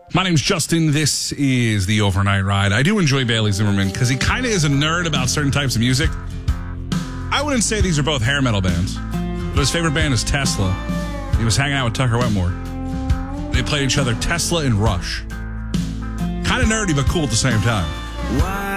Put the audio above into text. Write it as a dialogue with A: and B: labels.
A: My name's Justin. This is the Overnight Ride. I do enjoy Bailey Zimmerman because he kind of is a nerd about certain types of music. I wouldn't say these are both hair metal bands, but his favorite band is Tesla. He was hanging out with Tucker Wetmore. They played each other, Tesla and Rush. Kind of nerdy, but cool at the same time.
B: Why